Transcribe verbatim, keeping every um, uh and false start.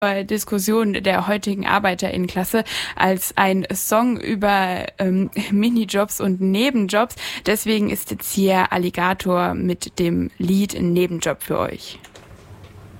Diskussion der heutigen ArbeiterInnenklasse als ein Song über ähm, Minijobs und Nebenjobs. Deswegen ist jetzt hier Alligator mit dem Lied Nebenjob für euch.